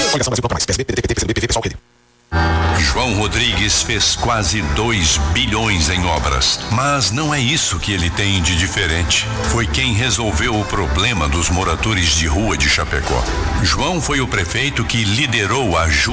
João Rodrigues fez quase 2 bilhões em obras, mas não é isso que ele tem de diferente. Foi quem resolveu o problema dos moradores de rua de Chapecó. João foi o prefeito que liderou a